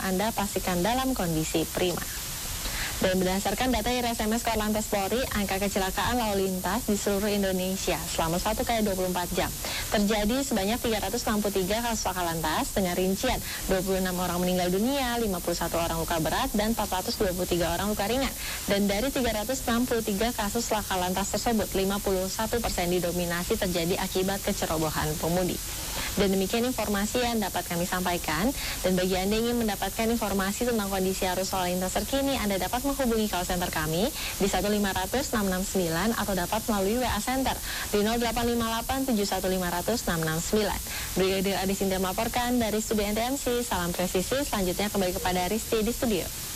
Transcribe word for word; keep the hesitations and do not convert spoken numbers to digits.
Anda pastikan dalam kondisi prima. Dan berdasarkan data I R S M S Korlantas Polri, angka kecelakaan lalu lintas di seluruh Indonesia selama satu kali dua puluh empat jam terjadi sebanyak tiga ratus enam puluh tiga kasus laka lantas dengan rincian dua puluh enam orang meninggal dunia, lima puluh satu orang luka berat, dan empat ratus dua puluh tiga orang luka ringan. Dan dari tiga ratus enam puluh tiga kasus laka lantas tersebut, lima puluh satu persen didominasi terjadi akibat kecerobohan pengemudi. Dan demikian informasi yang dapat kami sampaikan. Dan bagi Anda yang ingin mendapatkan informasi tentang kondisi arus lalu lintas terkini, Anda dapat menghubungi call center kami di satu lima nol nol enam enam sembilan atau dapat melalui W A Center di nol delapan lima delapan tujuh satu lima nol nol enam enam sembilan. Brigadir Adi Sintia melaporkan dari Studio N T M C. Salam presisi. Selanjutnya kembali kepada Risti di studio.